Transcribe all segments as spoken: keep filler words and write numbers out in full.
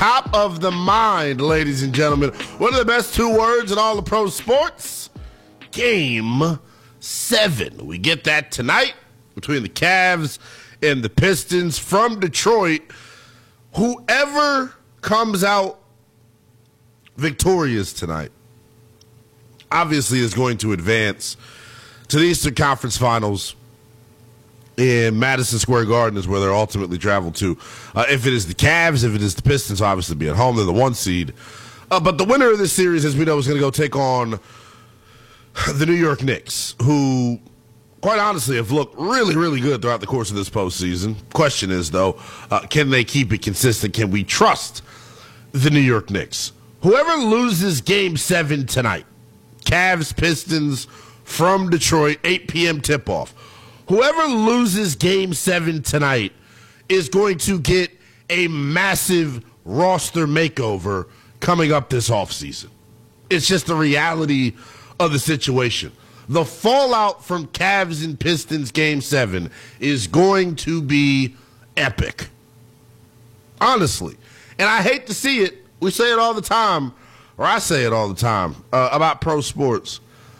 top of the mind, ladies and gentlemen. One of the best two words in all of pro sports, Game seven. We get that tonight between the Cavs and the Pistons from Detroit. Whoever comes out victorious tonight obviously is going to advance to the Eastern Conference Finals in Madison Square Garden is where they're ultimately traveled to. Uh, if it is the Cavs, if it is the Pistons, obviously be at home. They're the one seed. Uh, but the winner of this series, as we know, is going to go take on the New York Knicks, who, quite honestly, have looked really, really good throughout the course of this postseason. Question is, though, uh, can they keep it consistent? Can we trust the New York Knicks? Whoever loses Game seven tonight, Cavs, Pistons from Detroit, eight p.m. tip-off. Whoever loses Game seven tonight is going to get a massive roster makeover coming up this offseason. It's just the reality of the situation. The fallout from Cavs and Pistons Game seven is going to be epic. Honestly. And I hate to see it. We say it all the time, or I say it all the time, uh, about pro sports,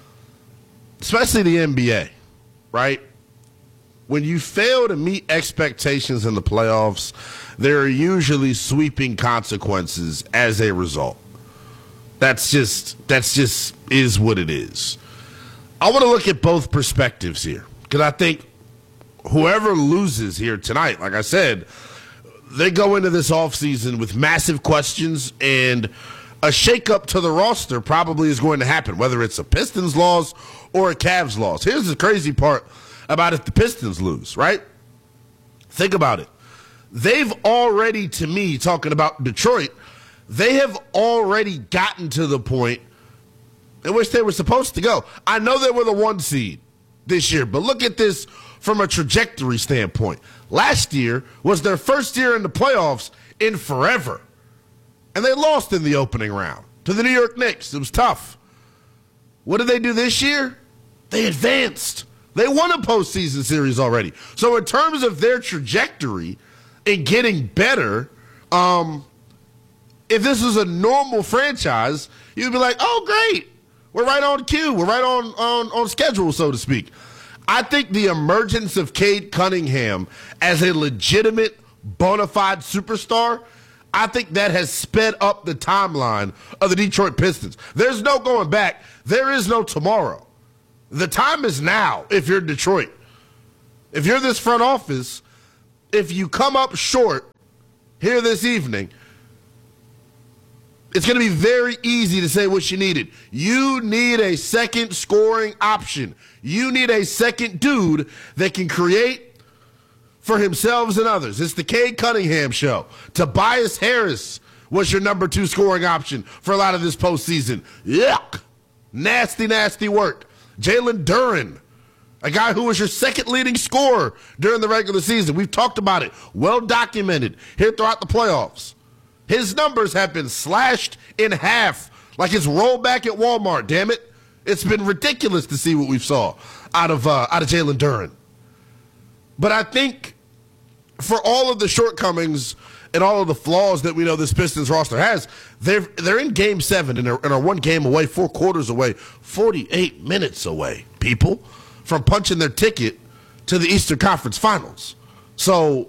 especially the N B A, right? When you fail to meet expectations in the playoffs, there are usually sweeping consequences as a result. That's just, that's just is what it is. I want to look at both perspectives here because I think whoever loses here tonight, like I said, they go into this offseason with massive questions, and a shakeup to the roster probably is going to happen, whether it's a Pistons loss or a Cavs loss. Here's the crazy part about if the Pistons lose, right? Think about it. They've already, to me, talking about Detroit, they have already gotten to the point in which they were supposed to go. I know they were the one seed this year, but look at this from a trajectory standpoint. Last year was their first year in the playoffs in forever, and they lost in the opening round to the New York Knicks. It was tough. What did they do this year? They advanced. They won a postseason series already. So in terms of their trajectory in getting better, um, if this was a normal franchise, you'd be like, oh, great. We're right on cue. We're right on, on, on schedule, so to speak. I think the emergence of Cade Cunningham as a legitimate, bona fide superstar, I think that has sped up the timeline of the Detroit Pistons. There's no going back. There is no tomorrow. The time is now if you're Detroit. If you're this front office, if you come up short here this evening, it's going to be very easy to say what you needed. You need a second scoring option. You need a second dude that can create for himself and others. It's the Cade Cunningham show. Tobias Harris was your number two scoring option for a lot of this postseason. Yuck. Nasty, nasty work. Jalen Duren, a guy who was your second leading scorer during the regular season. We've talked about it. Well documented here throughout the playoffs. His numbers have been slashed in half like it's rollback at Walmart, damn it. It's been ridiculous to see what we've saw out of uh, out of Jalen Duren. But I think for all of the shortcomings and all of the flaws that we know this Pistons roster has, they're, they're in Game seven and are, and are one game away, four quarters away, forty-eight minutes away, people, from punching their ticket to the Eastern Conference Finals. So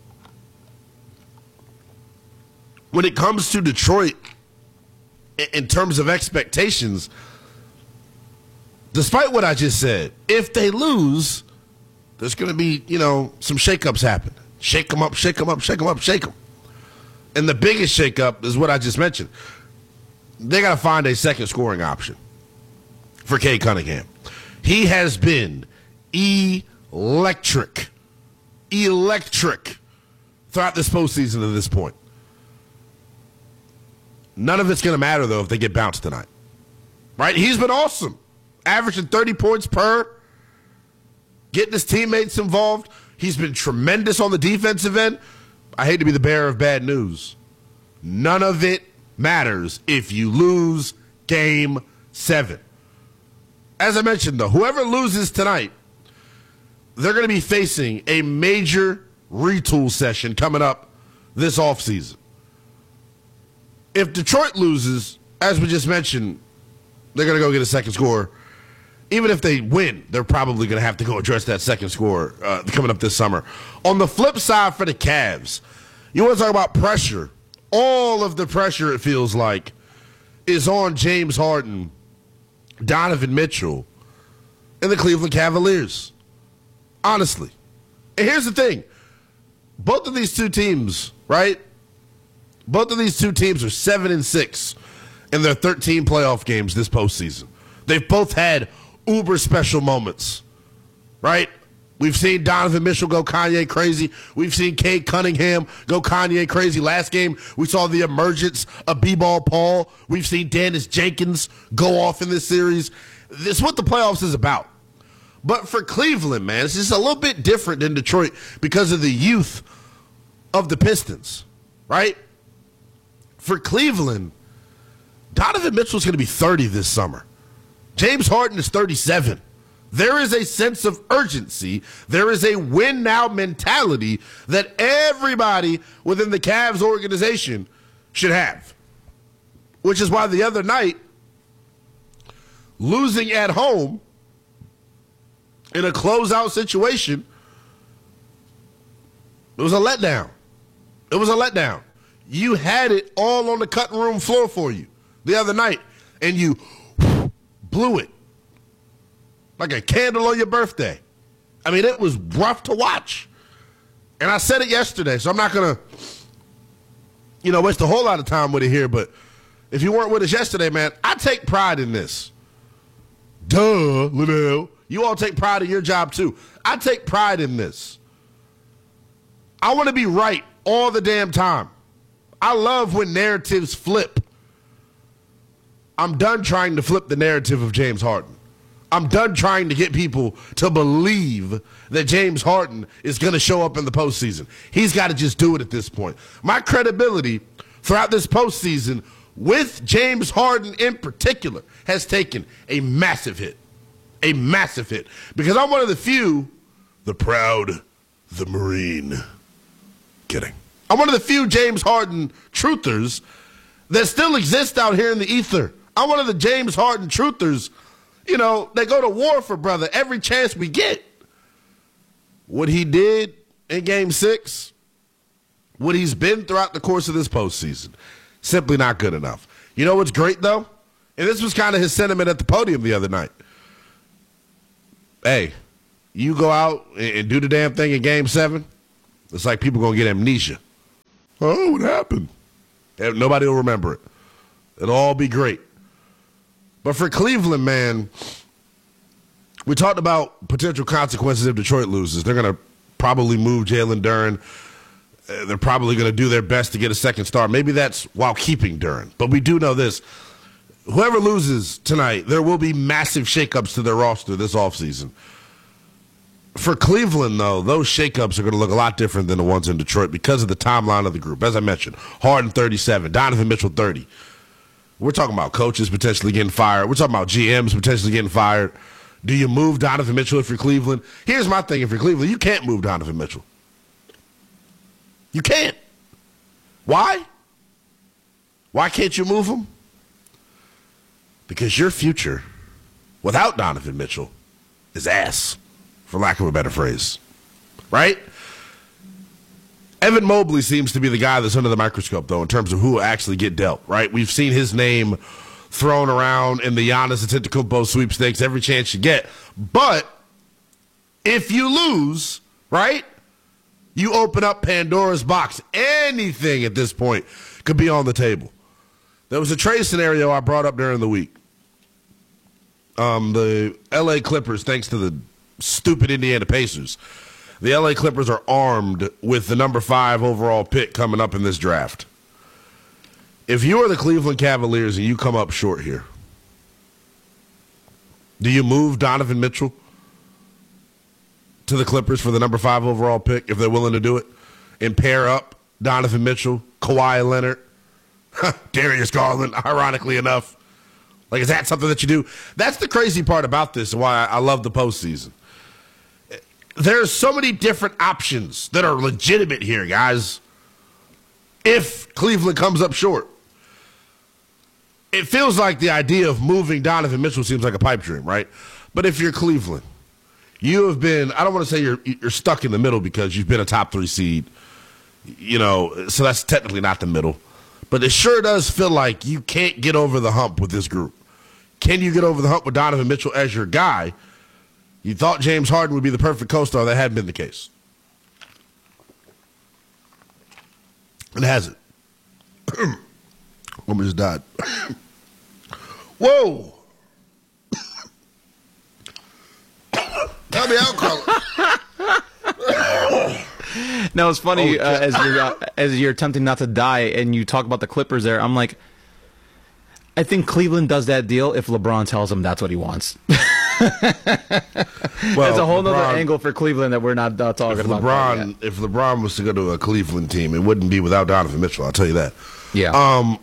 when it comes to Detroit, in terms of expectations, despite what I just said, if they lose, there's going to be, you know, some shakeups happen. Shake them up, shake them up, shake them up, shake them. And the biggest shakeup is what I just mentioned. They got to find a second scoring option for Cade Cunningham. He has been electric, electric throughout this postseason to this point. None of it's going to matter, though, if they get bounced tonight. Right? He's been awesome. Averaging thirty points per, getting his teammates involved. He's been tremendous on the defensive end. I hate to be the bearer of bad news. None of it matters if you lose Game seven. As I mentioned, though, whoever loses tonight, they're going to be facing a major retool session coming up this offseason. if Detroit loses, as we just mentioned, they're going to go get a second score. Even if they win, they're probably going to have to go address that second score uh, coming up this summer. On the flip side for the Cavs, you want to talk about pressure. All of the pressure, it feels like, is on James Harden, Donovan Mitchell, and the Cleveland Cavaliers. Honestly. And here's the thing. Both of these two teams, right? Both of these two teams are seven and six in their thirteen playoff games this postseason. They've both had uber special moments, right? We've seen Donovan Mitchell go Kanye crazy. We've seen Cade Cunningham go Kanye crazy. Last game, we saw the emergence of B-Ball Paul. We've seen Dennis Jenkins go off in this series. This is what the playoffs is about. But for Cleveland, man, it's just a little bit different than Detroit because of the youth of the Pistons, right? For Cleveland, Donovan Mitchell's going to be thirty this summer. James Harden is thirty-seven. There is a sense of urgency. There is a win-now mentality that everybody within the Cavs organization should have, which is why the other night, losing at home in a closeout situation, it was a letdown. It was a letdown. You had it all on the cutting room floor for you the other night, and you blew it like a candle on your birthday. I mean, it was rough to watch. And I said it yesterday, so I'm not going to, you know, waste a whole lot of time with it here, but if you weren't with us yesterday, man, I take pride in this. Duh, Liddell. You all take pride in your job, too. I take pride in this. I want to be right all the damn time. I love when narratives flip. I'm done trying to flip the narrative of James Harden. I'm done trying to get people to believe that James Harden is going to show up in the postseason. He's got to just do it at this point. My credibility throughout this postseason with James Harden in particular has taken a massive hit. A massive hit. Because I'm one of the few, the proud, the Marine. Kidding. I'm one of the few James Harden truthers that still exist out here in the ether. I'm one of the James Harden truthers, you know, they go to war for brother every chance we get. What he did in game six, what he's been throughout the course of this postseason, simply not good enough. You know what's great, though? And this was kind of his sentiment at the podium the other night. Hey, you go out and do the damn thing in game seven, it's like people going to get amnesia. Oh, what happened? And nobody will remember it. It'll all be great. But for Cleveland, man, we talked about potential consequences if Detroit loses. They're going to probably move Jalen Duren. Uh, they're probably going to do their best to get a second star. Maybe that's while keeping Duren. But we do know this. Whoever loses tonight, there will be massive shakeups to their roster this offseason. For Cleveland, though, those shakeups are going to look a lot different than the ones in Detroit because of the timeline of the group. As I mentioned, Harden thirty-seven, Donovan Mitchell thirty. We're talking about coaches potentially getting fired. We're talking about G Ms potentially getting fired. Do you move Donovan Mitchell if you're Cleveland? Here's my thing. If you're Cleveland, you can't move Donovan Mitchell. You can't. Why? Why can't you move him? Because your future without Donovan Mitchell is ass, for lack of a better phrase. Right? Evan Mobley seems to be the guy that's under the microscope, though, in terms of who will actually get dealt, right? We've seen his name thrown around in the Giannis Antetokounmpo sweepstakes every chance you get. But if you lose, right, you open up Pandora's box. Anything at this point could be on the table. There was a trade scenario I brought up during the week. Um, the L A Clippers, thanks to the stupid Indiana Pacers, the L A Clippers are armed with the number five overall pick coming up in this draft. If you are the Cleveland Cavaliers and you come up short here, do you move Donovan Mitchell to the Clippers for the number five overall pick if they're willing to do it and pair up Donovan Mitchell, Kawhi Leonard, Darius Garland, ironically enough? Like, is that something that you do? That's the crazy part about this and why I love the postseason. There's so many different options that are legitimate here, guys, if Cleveland comes up short. it feels like the idea of moving Donovan Mitchell seems like a pipe dream, right? But if you're Cleveland, you have been, I don't want to say you're you're stuck in the middle because you've been a top three seed, you know, so that's technically not the middle. But it sure does feel like you can't get over the hump with this group. Can you get over the hump with Donovan Mitchell as your guy? You thought James Harden would be the perfect co-star. That hadn't been the case. It hasn't. Woman just died. Whoa. Tell me out, Carla. Now it's funny Oh, uh, as you're uh, as you're attempting not to die, and you talk about the Clippers. There, I'm like, I think Cleveland does that deal if LeBron tells him that's what he wants. Well, that's a whole LeBron, other angle for Cleveland that we're not uh, talking if about. LeBron, yet. if LeBron was to go to a Cleveland team, it wouldn't be without Donovan Mitchell. I'll tell you that. Yeah. Um,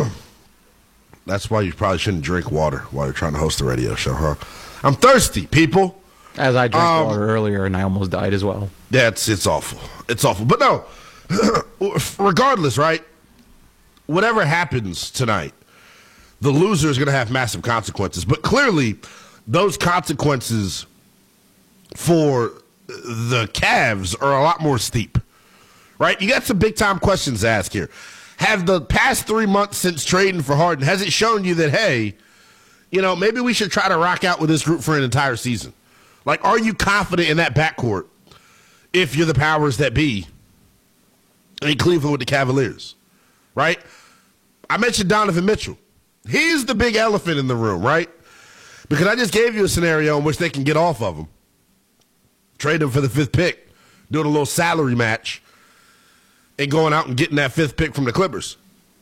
that's why you probably shouldn't drink water while you're trying to host a radio show, huh? I'm thirsty, people. As I drank um, water earlier, and I almost died as well. That's it's awful. It's awful. But no, regardless, right? Whatever happens tonight, the loser is going to have massive consequences. But clearly, those consequences for the Cavs are a lot more steep, right? You got some big-time questions to ask here. Have the past three months since trading for Harden, has it shown you that, hey, you know, maybe we should try to rock out with this group for an entire season? Like, are you confident in that backcourt if you're the powers that be in Cleveland with the Cavaliers, right? I mentioned Donovan Mitchell. He's the big elephant in the room, right? Because I just gave you a scenario in which they can get off of him, trade him for the fifth pick, doing a little salary match, and going out and getting that fifth pick from the Clippers.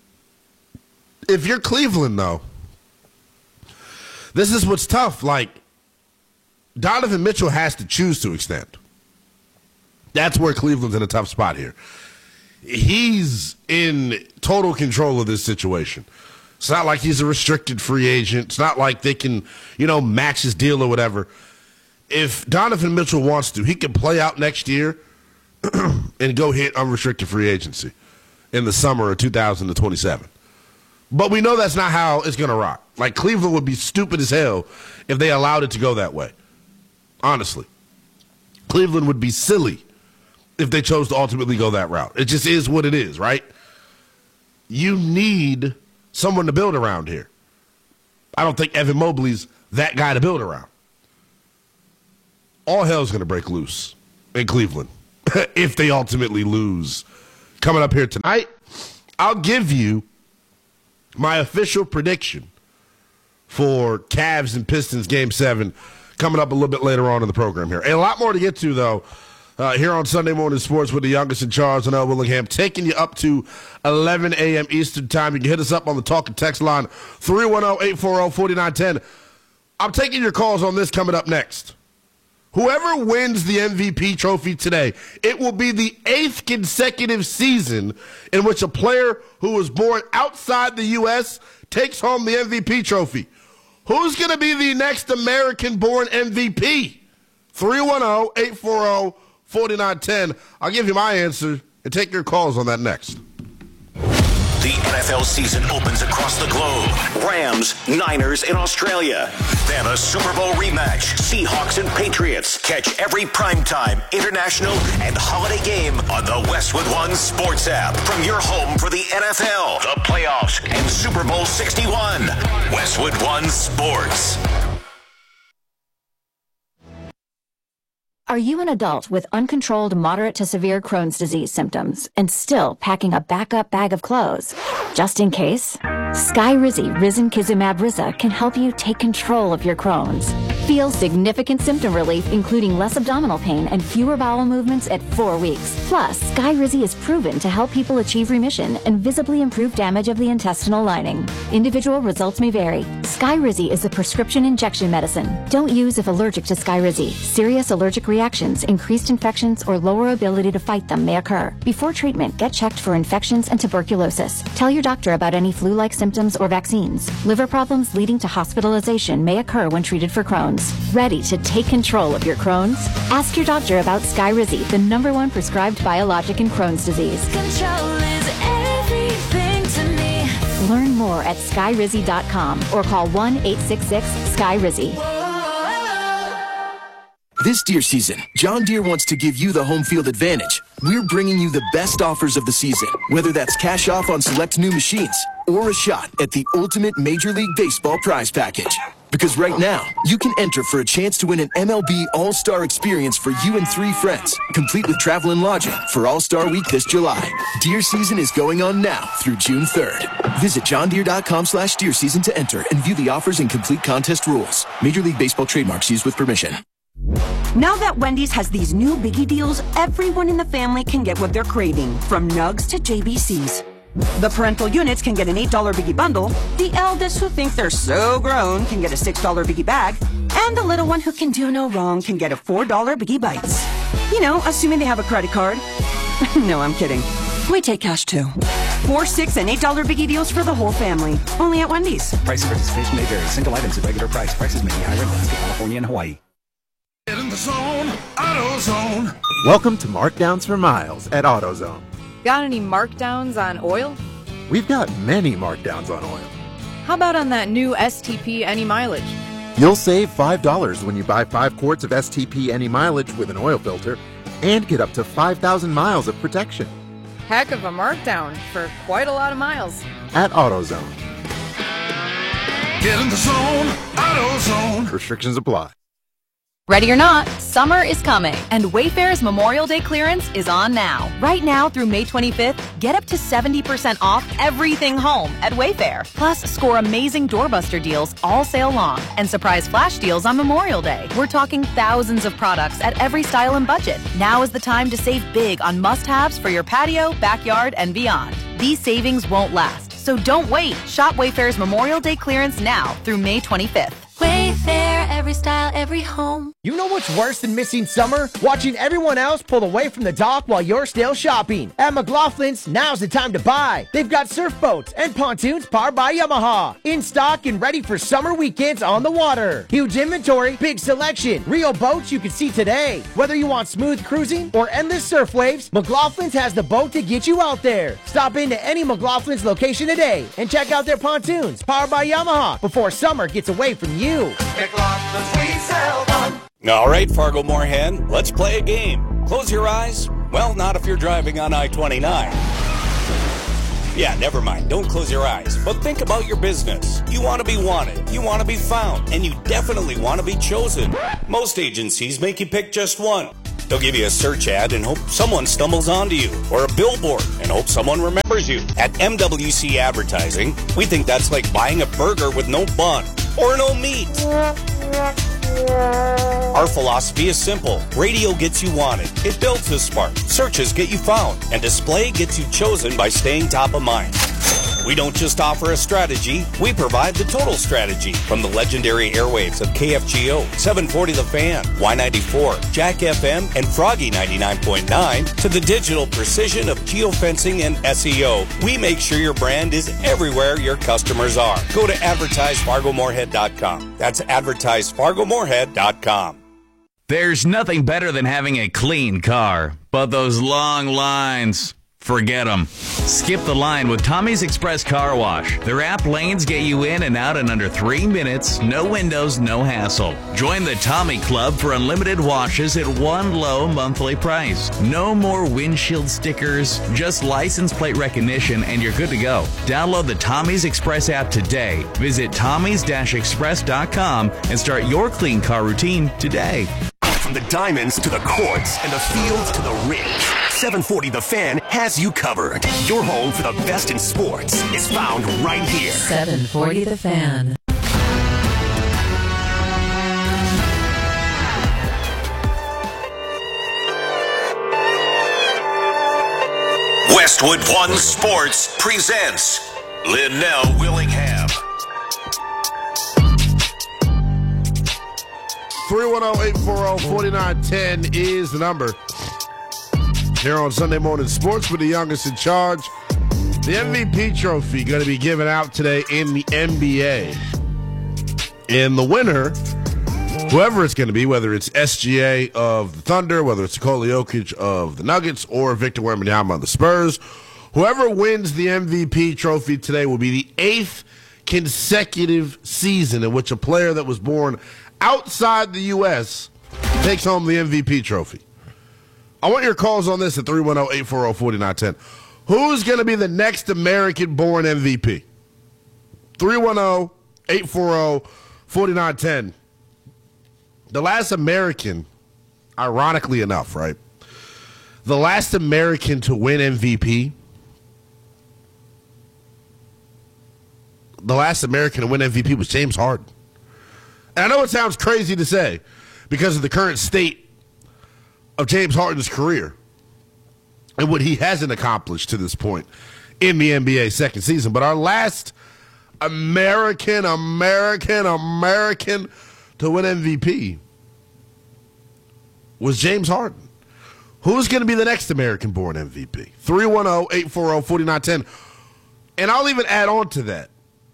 If you're Cleveland, though, this is what's tough. Like, Donovan Mitchell has to choose to extend. That's where Cleveland's in a tough spot here. He's in total control of this situation. It's not like he's a restricted free agent. It's not like they can, you know, match his deal or whatever. If Donovan Mitchell wants to, he can play out next year and go hit unrestricted free agency in the summer of two thousand twenty-seven. But we know that's not how it's going to rock. Like, Cleveland would be stupid as hell if they allowed it to go that way. Honestly. Cleveland would be silly if they chose to ultimately go that route. It just is what it is, right? You need someone to build around here. I don't think Evan Mobley's that guy to build around. All hell's going to break loose in Cleveland if they ultimately lose. Coming up here tonight, I'll give you my official prediction for Cavs and Pistons Game seven coming up a little bit later on in the program here. And a lot more to get to, though, uh, here on Sunday Morning Sports with the youngest in Charles and L. Willingham, taking you up to eleven a.m. Eastern Time. You can hit us up on the talk and text line, three one zero, eight four zero, four nine one zero. I'm taking your calls on this coming up next. Whoever wins the M V P trophy today, it will be the eighth consecutive season in which a player who was born outside the U S takes home the M V P trophy. Who's going to be the next American-born M V P? three one zero, eight four zero, four nine one zero. I'll give you my answer and take your calls on that next. The N F L season opens across the globe. Rams, Niners in Australia. Then a Super Bowl rematch. Seahawks and Patriots. Catch every primetime, international, and holiday game on the Westwood One Sports app. From your home for the N F L, the playoffs, and Super Bowl sixty-one. Westwood One Sports. Are you an adult with uncontrolled moderate to severe Crohn's disease symptoms and still packing a backup bag of clothes? Just in case? Skyrizi Risankizumab Riza can help you take control of your Crohn's. Feel significant symptom relief, including less abdominal pain and fewer bowel movements at four weeks. Plus, Skyrizi is proven to help people achieve remission and visibly improve damage of the intestinal lining. Individual results may vary. Skyrizi is a prescription injection medicine. Don't use if allergic to Skyrizi. Serious allergic reactions, increased infections, or lower ability to fight them may occur. Before treatment, get checked for infections and tuberculosis. Tell your doctor about any flu-like symptoms or vaccines. Liver problems leading to hospitalization may occur when treated for Crohn's. Ready to take control of your Crohn's? Ask your doctor about Skyrizi, the number one prescribed biologic in Crohn's disease. Control is everything to me. Learn more at sky rizzy dot com or call one eight six six sky rizzy. This deer season, John Deere wants to give you the home field advantage. We're bringing you the best offers of the season, whether that's cash off on select new machines or a shot at the ultimate Major League Baseball prize package. Because right now, you can enter for a chance to win an M L B All-Star experience for you and three friends, complete with travel and lodging for All-Star Week this July. Deer season is going on now through June third. Visit john deere dot com slash deer season to enter and view the offers and complete contest rules. Major League Baseball trademarks used with permission. Now that Wendy's has these new biggie deals, everyone in the family can get what they're craving, from nugs to J B Cs. The parental units can get an eight dollar biggie bundle, the eldest who think they're so grown can get a six dollar biggie bag, and the little one who can do no wrong can get a four dollar biggie bites. You know, assuming they have a credit card. No, I'm kidding. We take cash too. Four, six, and eight dollar biggie deals for the whole family. Only at Wendy's. Price and participation may vary. Single items at regular price. Prices may be higher in Alaska, California, and Hawaii. Get in the zone, AutoZone. Welcome to Markdowns for Miles at AutoZone. Got any markdowns on oil? We've got many markdowns on oil. How about on that new S T P Any Mileage? You'll save five dollars when you buy five quarts of S T P Any Mileage with an oil filter and get up to five thousand miles of protection. Heck of a markdown for quite a lot of miles. At AutoZone. Get in the zone, AutoZone. Restrictions apply. Ready or not, summer is coming, and Wayfair's Memorial Day clearance is on now. Right now through May twenty-fifth, get up to seventy percent off everything home at Wayfair. Plus, score amazing doorbuster deals all sale long and surprise flash deals on Memorial Day. We're talking thousands of products at every style and budget. Now is the time to save big on must-haves for your patio, backyard, and beyond. These savings won't last, so don't wait. Shop Wayfair's Memorial Day clearance now through May twenty-fifth. Wayfair, every style, every home. You know what's worse than missing summer? Watching everyone else pull away from the dock while you're still shopping. At McLaughlin's, now's the time to buy. They've got surf boats and pontoons powered by Yamaha. In stock and ready for summer weekends on the water. Huge inventory, big selection, real boats you can see today. Whether you want smooth cruising or endless surf waves, McLaughlin's has the boat to get you out there. Stop into any McLaughlin's location today and check out their pontoons powered by Yamaha before summer gets away from you. McLaughlin's, we sell fun. All right, Fargo Moorhead, let's play a game. Close your eyes. Well, not if you're driving on I twenty-nine. Yeah, never mind. Don't close your eyes. But think about your business. You want to be wanted. You want to be found. And you definitely want to be chosen. Most agencies make you pick just one. They'll give you a search ad and hope someone stumbles onto you, or a billboard and hope someone remembers you. At M W C Advertising, we think that's like buying a burger with no bun or no meat. Our philosophy is simple. Radio gets you wanted. It builds the spark. Searches get you found. And display gets you chosen by staying top of mind. We don't just offer a strategy, we provide the total strategy. From the legendary airwaves of K F G O, seven forty The Fan, Y ninety-four, Jack F M, and Froggy ninety-nine point nine, to the digital precision of geofencing and S E O, we make sure your brand is everywhere your customers are. Go to advertise fargo moorhead dot com. That's advertise fargo moorhead dot com. There's nothing better than having a clean car, but those long lines, forget them. Skip the line with Tommy's Express Car Wash. Their app lanes get you in and out in under three minutes. No windows, no hassle. Join the Tommy Club for unlimited washes at one low monthly price. No more windshield stickers, just license plate recognition, and you're good to go. Download the Tommy's Express app today. Visit tommys dash express dot com and start your clean car routine today. From the diamonds to the courts and the fields to the ridge, seven forty The Fan has you covered. Your home for the best in sports is found right here. seven forty The Fan. Westwood One Sports presents Linnell Willingham. three one zero, eight four zero, four nine one zero is the number. Here on Sunday Morning Sports with the youngest in charge. The M V P trophy going to be given out today in the N B A. And the winner, whoever it's going to be, whether it's S G A of the Thunder, whether it's Nikola Jokic of the Nuggets, or Victor Wembanyama of the Spurs, Whoever wins the M V P trophy today will be the eighth consecutive season in which a player that was born outside the U S takes home the M V P trophy. I want your calls on this at three one zero, eight four zero, four nine one zero. Who's going to be the next American-born M V P? three one zero, eight four zero, four nine one zero. The last American, ironically enough, right? The last American to win M V P, the last American to win M V P was James Harden. And I know it sounds crazy to say because of the current state of James Harden's career and what he hasn't accomplished to this point in the N B A second season. But our last American, American, American to win M V P was James Harden. Who's going to be the next American-born M V P? three one zero, eight four zero, four nine one zero. And I'll even add on to that.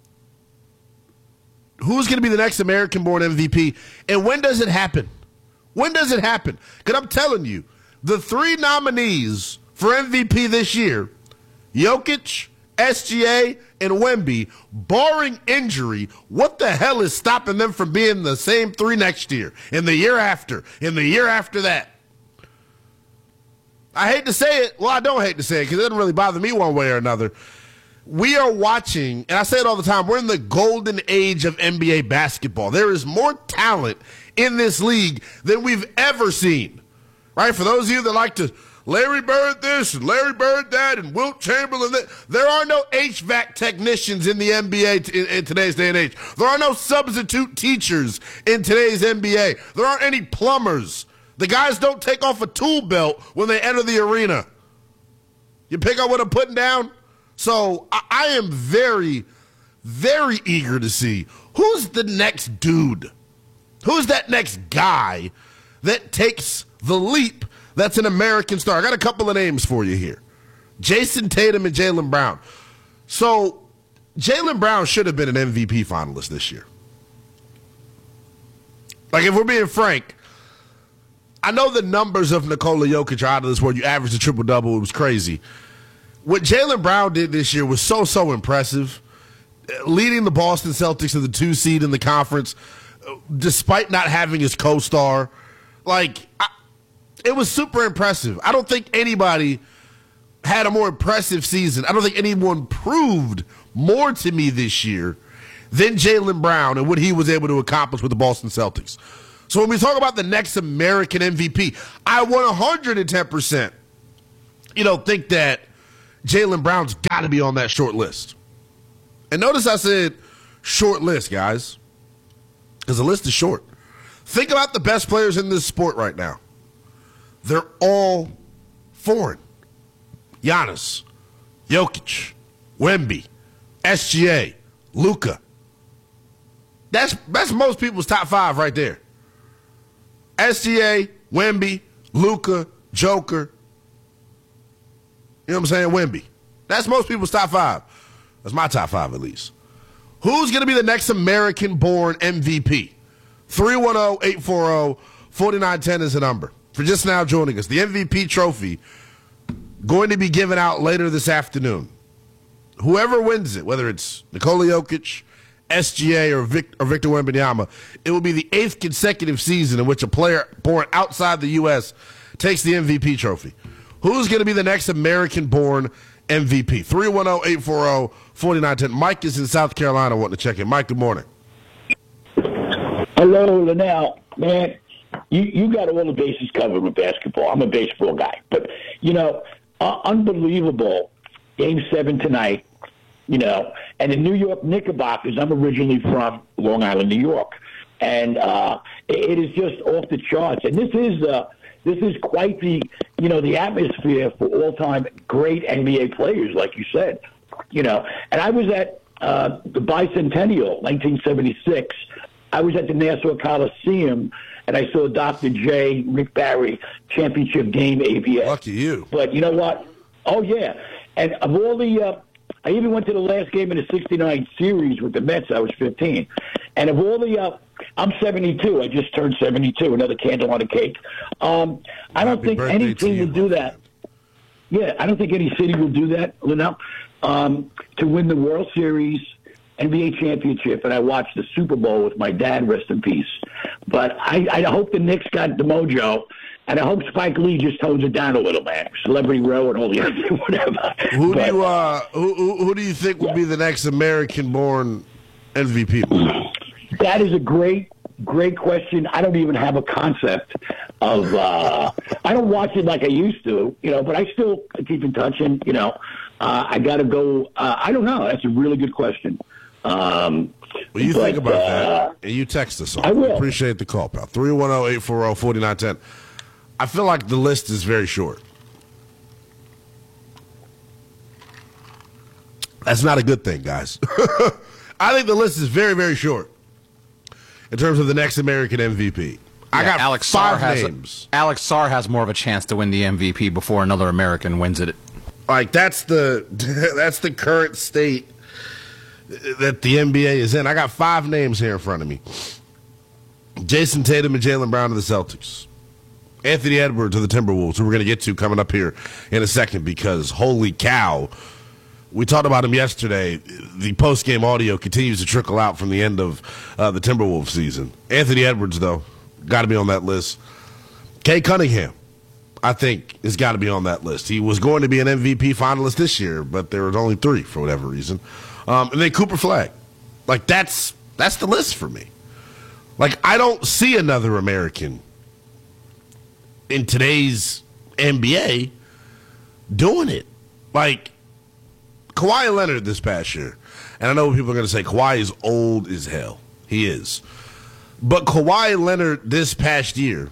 Who's going to be the next American-born M V P, and when does it happen? When does it happen? Because I'm telling you, the three nominees for M V P this year, Jokic, S G A, and Wemby, barring injury, what the hell is stopping them from being the same three next year, and the year after, and the year after that? I hate to say it. Well, I don't hate to say it because it doesn't really bother me one way or another. We are watching, and I say it all the time, we're in the golden age of N B A basketball. There is more talent in this league than we've ever seen, right? For those of you that like to Larry Bird this and Larry Bird that and Wilt Chamberlain that, there are no H V A C technicians in the N B A t- in, in today's day and age. There are no substitute teachers in today's N B A. There aren't any plumbers. The guys don't take off a tool belt when they enter the arena. You pick up what I'm putting down? So I, I am very, very eager to see who's the next dude. Who's that next guy that takes the leap that's an American star? I got a couple of names for you here. Jason Tatum and Jaylen Brown. So Jaylen Brown should have been an M V P finalist this year. Like, if we're being frank, I know the numbers of Nikola Jokic are out of this world. You averaged a triple-double. It was crazy. What Jaylen Brown did this year was so, so impressive. Leading the Boston Celtics to the two seed in the conference, despite not having his co-star. Like, I, it was super impressive. I don't think anybody had a more impressive season. I don't think anyone proved more to me this year than Jaylen Brown and what he was able to accomplish with the Boston Celtics. So when we talk about the next American M V P, I one hundred ten percent, you know, think that Jaylen Brown's got to be on that short list. And notice I said short list, guys, because the list is short. Think about the best players in this sport right now. They're all foreign. Giannis, Jokic, Wemby, S G A, Luka. That's, that's most people's top five right there. S G A, Wemby, Luka, Joker. You know what I'm saying? Wemby. That's most people's top five. That's my top five at least. Who's going to be the next American-born M V P? three one zero, eight four zero, four nine one zero is the number. For just now joining us, the M V P trophy going to be given out later this afternoon. Whoever wins it, whether it's Nikola Jokic, S G A, or, Vic, or Victor Wembanyama, it will be the eighth consecutive season in which a player born outside the U S takes the M V P trophy. Who's going to be the next American-born M V P? three one zero, eight four zero, four nine one zero. Mike is in South Carolina wanting to check in. Mike, good morning. Hello, Linnell. Man, you, you got all the bases covered with basketball. I'm a baseball guy. But, you know, uh, unbelievable Game seven tonight, you know, and the New York Knickerbockers, I'm originally from Long Island, New York. And uh, it, it is just off the charts. And this is uh, this is quite the, you know, the atmosphere for all-time great N B A players, like you said. You know, and I was at uh, the Bicentennial, nineteen seventy-six. I was at the Nassau Coliseum, and I saw Doctor J, Rick Barry, championship game, A B A. Lucky you. But you know what? Oh, yeah. And of all the uh, – I even went to the last game in the sixty-nine series with the Mets. I was fifteen. And of all the uh, – I'm seventy-two. I just turned seventy-two, another candle on the cake. Um, I don't Happy think any birthday to team you, would do that. Yeah, I don't think any city will do that, Linnell. Um, to win the World Series, N B A championship, and I watched the Super Bowl with my dad, rest in peace. But I, I hope the Knicks got the mojo, and I hope Spike Lee just tones it down a little, man. Celebrity Row and all the other whatever. Who but, do you uh, who, who, who do you think will yeah. be the next American-born M V P? That is a great, great question. I don't even have a concept of. Uh, I don't watch it like I used to, you know, but I still keep in touch, and you know, uh, I got to go. Uh, I don't know. That's a really good question. Um, well, you but, think about uh, that, and you text us on. I will. Appreciate the call, pal. three one zero, eight four zero, four nine one zero. I feel like the list is very short. That's not a good thing, guys. I think the list is very, very short in terms of the next American M V P. I yeah, got Alex five Sarr names. Has a, Alex Sarr has more of a chance to win the M V P before another American wins it. Like that's the that's the current state that the N B A is in. I got five names here in front of me: Jason Tatum and Jaylen Brown of the Celtics, Anthony Edwards of the Timberwolves, who we're going to get to coming up here in a second because holy cow. We talked about him yesterday. The post-game audio continues to trickle out from the end of uh, the Timberwolves season. Anthony Edwards, though, got to be on that list. Kay Cunningham, I think, has got to be on that list. He was going to be an M V P finalist this year, but there was only three for whatever reason. Um, and then Cooper Flagg. Like, that's that's the list for me. Like, I don't see another American in today's N B A doing it. Like, Kawhi Leonard this past year, and I know people are going to say Kawhi is old as hell. He is. But Kawhi Leonard this past year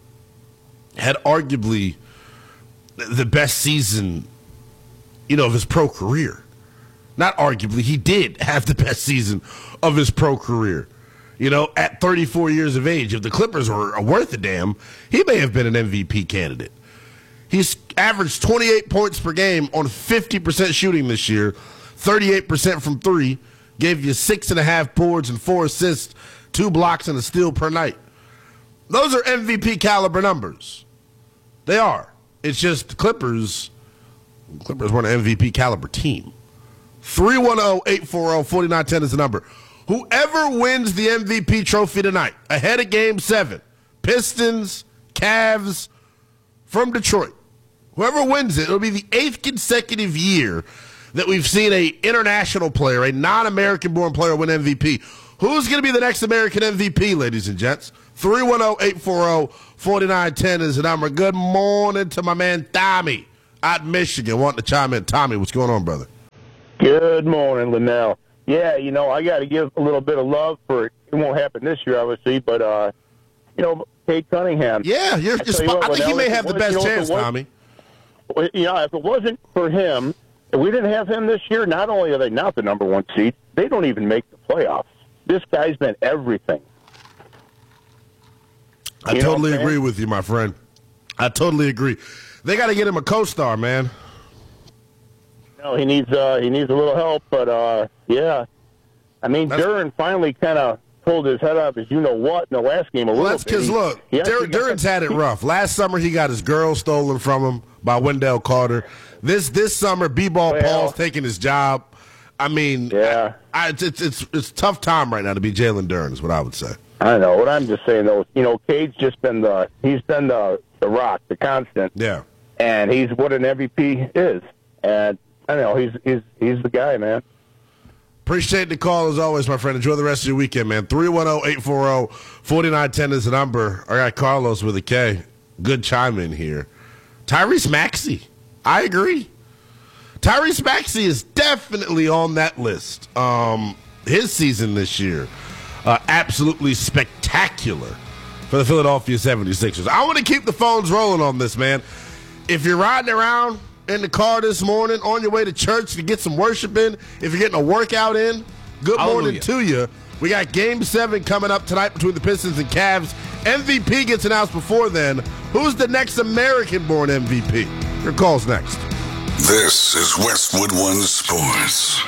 had arguably the best season, you know, of his pro career. Not arguably, he did have the best season of his pro career. You know, at thirty-four years of age, if the Clippers were worth a damn, he may have been an M V P candidate. He's averaged twenty-eight points per game on fifty percent shooting this year, thirty-eight percent from three, gave you six and a half boards and four assists, two blocks and a steal per night. Those are M V P caliber numbers. They are. It's just the Clippers, the Clippers weren't an M V P caliber team. three one zero, eight four zero, four nine one zero is the number. Whoever wins the M V P trophy tonight, ahead of Game seven, Pistons, Cavs, from Detroit, whoever wins it, it'll be the eighth consecutive year that we've seen a international player, a non-American born player, win M V P. Who's going to be the next American M V P, ladies and gents? three one zero, eight four zero, four nine one zero is the number. Good morning to my man Tommy out in Michigan wanting to chime in. Tommy, what's going on, brother? Good morning, Linnell. Yeah, you know, I got to give a little bit of love for it. It won't happen this year, obviously, but, uh, you know, Kay Cunningham. Yeah, you're, you're spot- you what, I think Linnell, he may have the best you know, chance, Tommy. Well, you know, if it wasn't for him, if we didn't have him this year, not only are they not the number one seed, they don't even make the playoffs. This guy's been everything. I you totally agree with you, my friend. I totally agree. They got to get him a co-star, man. No, he needs uh, he needs a little help, but uh, yeah, I mean, that's, Duren finally kind of pulled his head up, as you know what, in the last game a well, little that's bit. That's because look, Dur- Duren's had it rough. Last summer he got his girl stolen from him by Wendell Carter. This this summer, B-Ball well, Paul's taking his job. I mean, yeah, I, I, it's it's it's a tough time right now to be Jalen Duren, is what I would say. I know. What I'm just saying though, you know, Cade's just been the he's been the the rock, the constant. Yeah, and he's what an M V P is, and. I know, he's he's he's the guy, man. Appreciate the call as always, my friend. Enjoy the rest of your weekend, man. three one zero, eight four zero, four nine one zero is the number. I got Carlos with a K. Good chime in here. Tyrese Maxey. I agree. Tyrese Maxey is definitely on that list. Um, his season this year, uh, absolutely spectacular for the Philadelphia seventy-sixers. I want to keep the phones rolling on this, man. If you're riding around in the car this morning, on your way to church to get some worship in, if you're getting a workout in, good morning to you. We got Game seven coming up tonight between the Pistons and Cavs. M V P gets announced before then. Who's the next American-born M V P? Your call's next. This is Westwood One Sports.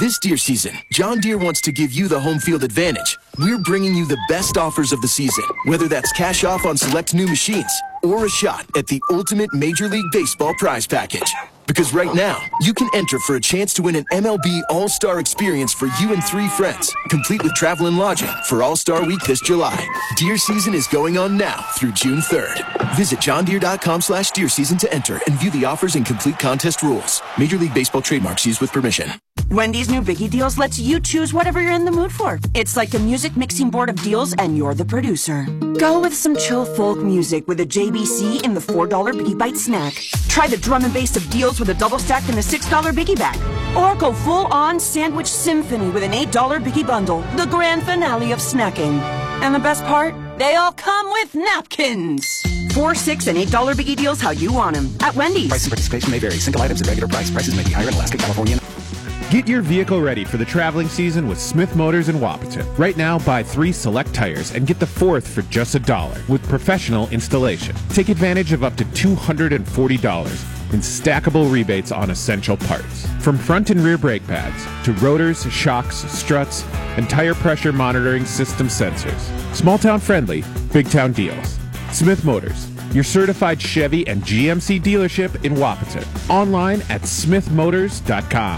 This deer season, John Deere wants to give you the home field advantage. We're bringing you the best offers of the season, whether that's cash off on select new machines or a shot at the ultimate Major League Baseball prize package. Because right now, you can enter for a chance to win an M L B All-Star experience for you and three friends, complete with travel and lodging for All-Star Week this July. Deer season is going on now through June third. Visit johndeere.com slash deer season to enter and view the offers and complete contest rules. Major League Baseball trademarks used with permission. Wendy's new Biggie Deals lets you choose whatever you're in the mood for. It's like a music mixing board of deals, and you're the producer. Go with some chill folk music with a J B C in the four dollar Biggie Bite snack. Try the drum and bass of deals with a double stack in the six dollar Biggie Bag. Or go full-on sandwich symphony with an eight dollar Biggie Bundle, the grand finale of snacking. And the best part? They all come with napkins. Four, six, and eight dollar Biggie Deals how you want them at Wendy's. Price and participation may vary. Single items at regular price. Prices may be higher in Alaska, California. Get your vehicle ready for the traveling season with Smith Motors in Wapaton. Right now, buy three select tires and get the fourth for just a dollar with professional installation. Take advantage of up to two hundred forty dollars in stackable rebates on essential parts. From front and rear brake pads to rotors, shocks, struts, and tire pressure monitoring system sensors. Small town friendly, big town deals. Smith Motors, your certified Chevy and G M C dealership in Wapaton. Online at smith motors dot com.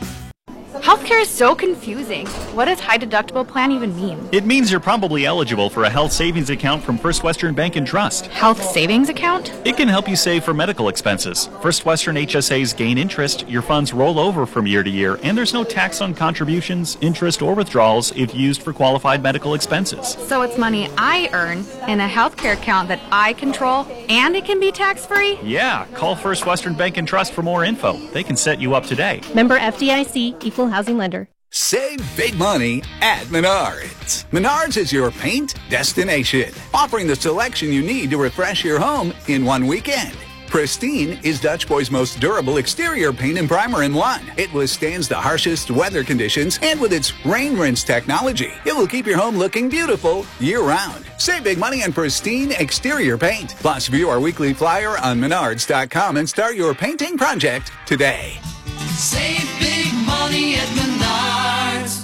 Healthcare is so confusing. What does high deductible plan even mean? It means you're probably eligible for a health savings account from First Western Bank and Trust. Health savings account? It can help you save for medical expenses. First Western H S As gain interest, your funds roll over from year to year, and there's no tax on contributions, interest, or withdrawals if used for qualified medical expenses. So it's money I earn in a healthcare account that I control, and it can be tax-free? Yeah, call First Western Bank and Trust for more info. They can set you up today. Member F D I C, Equal Housing Lender. Save big money at Menards. Menards is your paint destination, offering the selection you need to refresh your home in one weekend. Pristine is Dutch Boy's most durable exterior paint and primer in one. It withstands the harshest weather conditions, and with its rain rinse technology, it will keep your home looking beautiful year-round. Save big money on Pristine exterior paint. Plus, view our weekly flyer on menards dot com and start your painting project today. Save big money at Menards.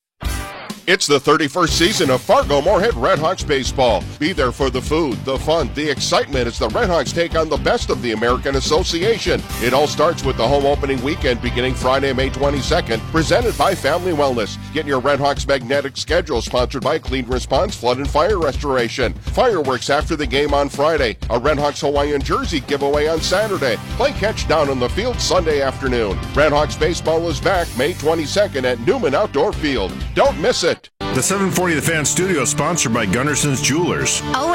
It's the thirty-first season of Fargo-Moorhead Redhawks baseball. Be there for the food, the fun, the excitement as the Redhawks take on the best of the American Association. It all starts with the home opening weekend beginning Friday, May twenty-second, presented by Family Wellness. Get your Redhawks magnetic schedule sponsored by Clean Response Flood and Fire Restoration. Fireworks after the game on Friday. A Redhawks Hawaiian jersey giveaway on Saturday. Play catch down on the field Sunday afternoon. Redhawks baseball is back May twenty-second at Newman Outdoor Field. Don't miss it. The seven forty The Fan studio is sponsored by Gunderson's Jewelers. Oh,